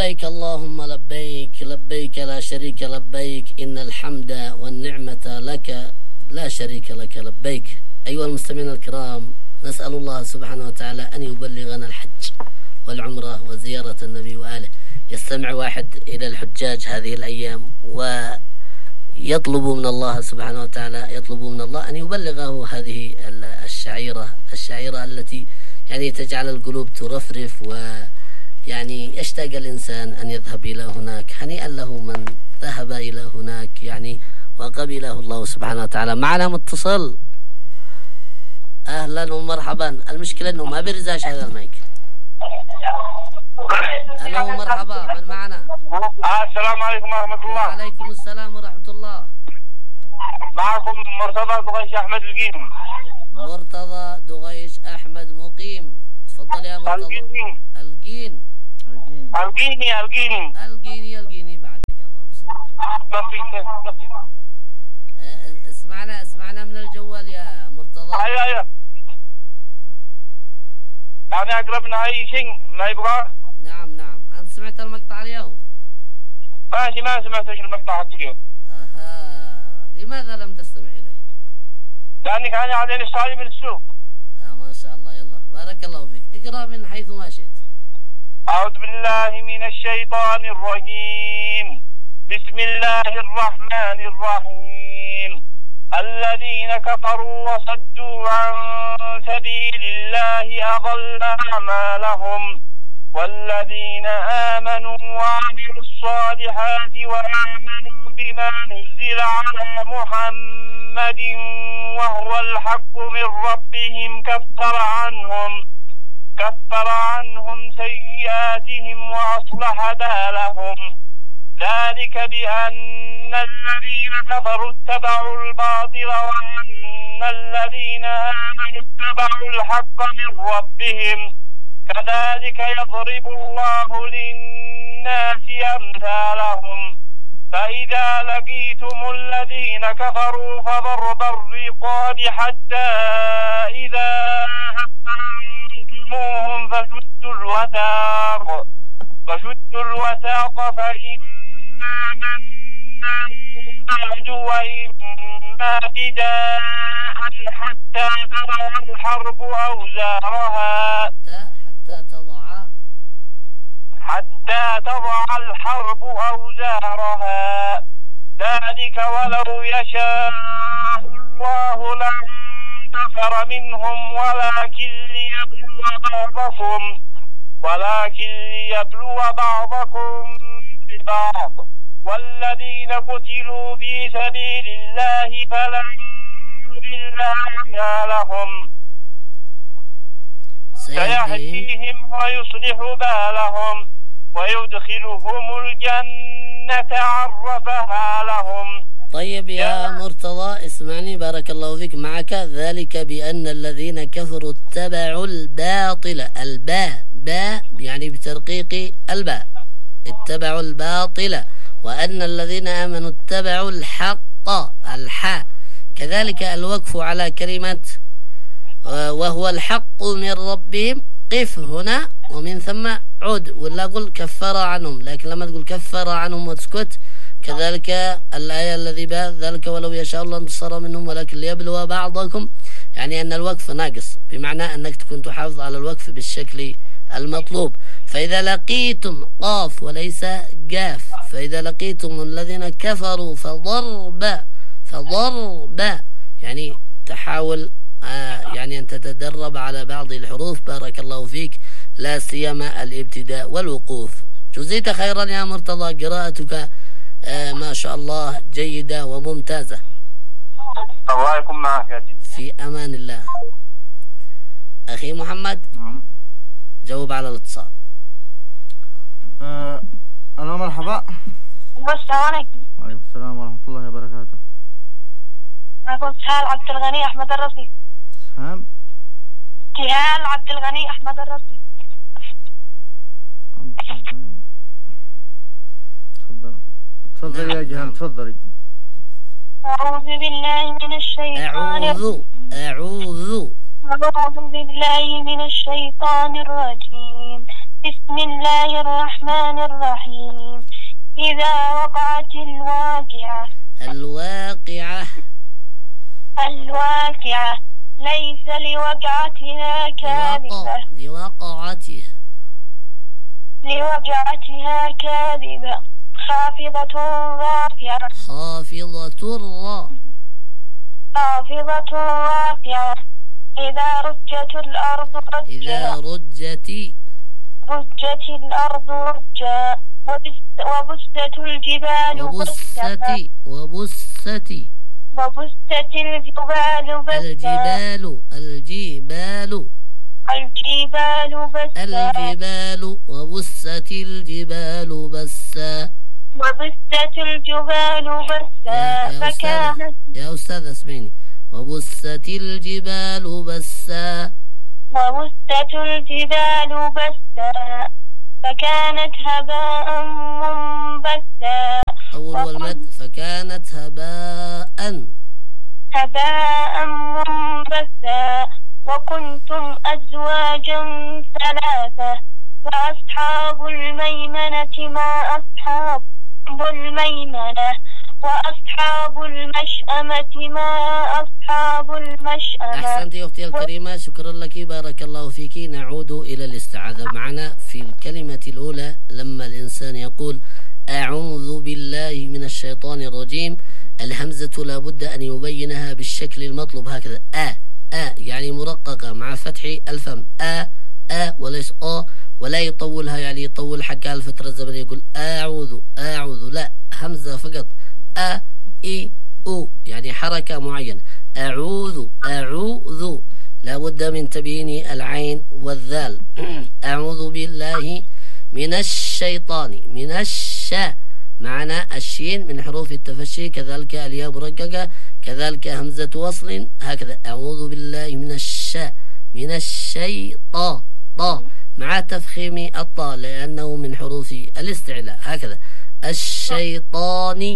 لبيك اللهم لبيك، لبيك لا شريك لبيك، إن الحمد والنعمة لك لا شريك لك لبيك. أيها المستمعين الكرام، نسأل الله سبحانه وتعالى أن يبلغنا الحج والعمرة وزيارة النبي وآله. يستمع واحد إلى الحجاج هذه الأيام ويطلب من الله سبحانه وتعالى، يطلب من الله أن يبلغه هذه الشعيرة التي يعني تجعل القلوب ترفرف، ويعني يشتاق الإنسان أن يذهب إلى هناك. هنيئا له من ذهب إلى هناك يعني وقبله الله سبحانه وتعالى. معنا متصل، أهلا ومرحبا. المشكلة أنه ما بيرزاش هذا المايك. أهلا ومرحبا، من معنا؟ السلام عليكم ورحمة الله. وعليكم السلام ورحمة الله. معكم مرتضى دغيش أحمد القيم. مرتضى دغيش أحمد مقيم، تفضل يا مرتضى. القيني بعدك. الله بسم الله. اسمعنا من الجوال يا مرتضى. ايوه يعني اقربنا اي شيء ما يبغى. نعم انت سمعت المقطع اليوم؟ ماشي، ما سمعتش المقطع اليوم. لماذا لم تستمع اليه؟ لانك انا علينا الشاي من السوق. ما شاء الله. يلا بارك الله فيك، اقرا من حيث ما شئت. اعوذ بالله من الشيطان الرجيم. بسم الله الرحمن الرحيم. الذين كفروا وصدوا عن سبيل الله أضل أعمالهم، والذين آمنوا وعملوا الصالحات وآمنوا بما نزل على محمد وهو الحق من ربهم كفر عنهم سيئاتهم وأصلح بالهم. ذلك بأن الذين كفروا اتبعوا الباطل وأن الذين آمنوا اتبعوا الحق من ربهم. كذلك يضرب الله للناس أمثالهم. فإذا لقيتم الذين كفروا فضرب الرقاب حتى إذا أثخنتموهم فشدوا الوثاق فإما منا بعد وإما فداء حتى تضع الحرب أوزارها. ذلك ولو يشاء الله لانتصر منهم ولكن ليبلو بعضكم ببعض. والذين قتلوا في سبيل الله فلن يضل أعمالهم. سيهديهم ويصلح بالهم ويدخلهم الجنة عرفها لهم. طيب يا مرتضى اسمعني بارك الله فيك، معك. ذلك بأن الذين كفروا اتبعوا الباطل، باء يعني بترقيق الباء، اتبعوا الباطل، وأن الذين آمنوا اتبعوا الحق، الحاء. كذلك الوقف على كلمة وهو الحق من ربهم، قف هنا ومن ثم عد، ولا قل كفر عنهم. لكن لما تقول كفر عنهم وتسكت، كذلك الآية الذي بعد ذلك ولو يشاء الله انتصر منهم ولكن ليبلو بعضكم، يعني أن الوقف ناقص، بمعنى أنك تكون تحافظ على الوقف بالشكل المطلوب. فإذا لقيتم، قاف وليس قاف، فإذا لقيتم الذين كفروا فضرب يعني تحاول يعني أن تتدرب على بعض الحروف بارك الله فيك، لا سيما الابتداء والوقوف. جزيت خيرا يا مرتضى، قراءتك ما شاء الله جيدة وممتازة. الله يكون معك يا جدي. في أمان الله. أخي محمد. نعم. جاوب على الاتصال. ألو مرحبا. السلام عليكم. وعليكم السلام ورحمة الله وبركاته. معكم سهال عبد الغني أحمد الرصي. سهال عبد الغني أحمد الرصي. تفضلي يا جهان، تفضلي. أعوذ بالله من الشيطان أعوذ بالله من الشيطان الرجيم. بسم الله الرحمن الرحيم إذا وقعت الواقعة الواقعة ليس لوقعتها كاذبة كاذبة خافضة رافعة إذا رجت الأرض رجت الأرض رجا وبست الجبال فكانت يا أستاذ اسمعني وبست الجبال بسا فكانت هباء منبثا أول والمد فكانت هباء منبثا وكنتم أزواجا ثلاثة وأصحاب الميمنة ما أصحاب الميمنة وأصحاب المشأمة ما أصحاب المشأمة. أحسنت يا أختي الكريمة، شكرا لك بارك الله فيك. نعود إلى الاستعاذة. معنا في الكلمة الأولى لما الإنسان يقول أعوذ بالله من الشيطان الرجيم، الهمزة لابد أن يبينها بالشكل المطلوب هكذا يعني مرققة مع فتح الفم وليس ولا يطولها، يعني يطول حقها الفترة الزمنية يقول أعوذ لا، همزة فقط يعني حركة معينة. أعوذ لابد من تبيين العين والذال. أعوذ بالله من الشيطان، من معنا الشين من حروف التفشي، كذلك الياء مرققة، كذلك همزة وصل هكذا. أعوذ بالله من الشيطان مع تفخيم الطاء لأنه من حروف الاستعلاء هكذا. الشيطان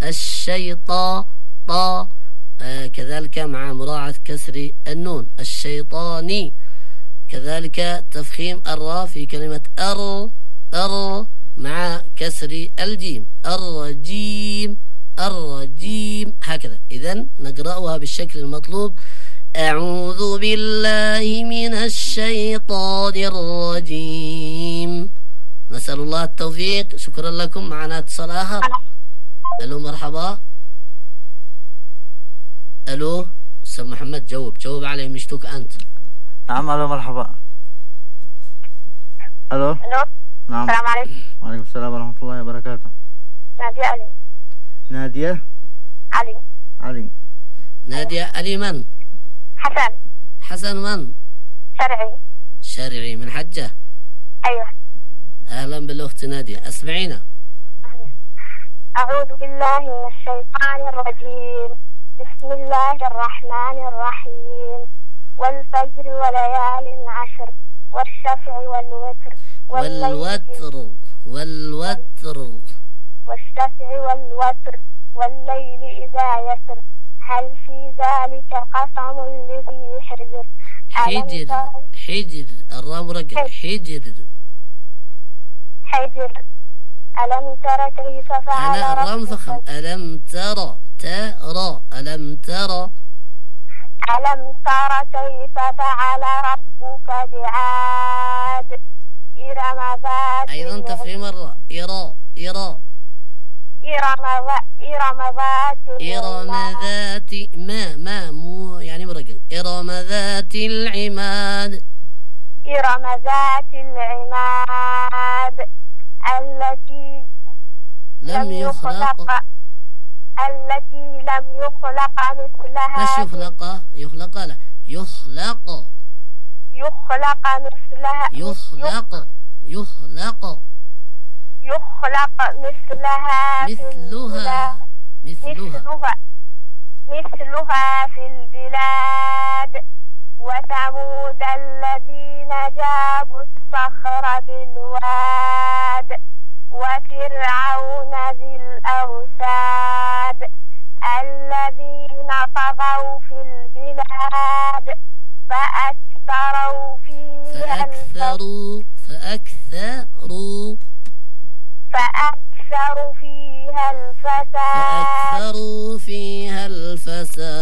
كذلك مع مراعاة كسر النون. الشيطاني كذلك تفخيم الراء في كلمة مع كسر الجيم. الرجيم هكذا. إذن نقرأها بالشكل المطلوب. أعوذ بالله من الشيطان الرجيم. نسأل الله التوفيق. شكرا لكم. معنا اتصال آخر. ألو مرحبا. ألو أستاذ محمد، جاوب عليه مشتوك أنت. نعم. ألو مرحبا. ألو نعم. السلام عليكم. وعليكم السلام ورحمة الله وبركاته. نادية علي. نادية علي من؟ حسن من؟ شرعي من حجة. أيوة. أهلا بالأخت نادية، أسمعينا. أعوذ بالله من الشيطان الرجيم. بسم الله الرحمن الرحيم. والفجر وليال عشر والشفع والوتر والشفع والوتر والليل إذا يسر هل في ذلك قسم لذي حجر. حجر الراء مرقق. حجر. ألم تر كيف فعل أنا الراء مفخم. ألم تر كيف فعل ربك بعاد إرم ذات أيضا تفخيم الراء. إرم ذات ما مو يعني مرقق. إرم ذات العماد التي لم يخلق مثلها. مش يخلق لا، يخلق مثلها. يخلق مثلها في البلاد. وثمود الذين جابوا الصخر بالواد وفرعون ذي الأوتاد الذين طغوا في البلاد فأكثروا فيها فأكثروا فأكثروا فيها الفساد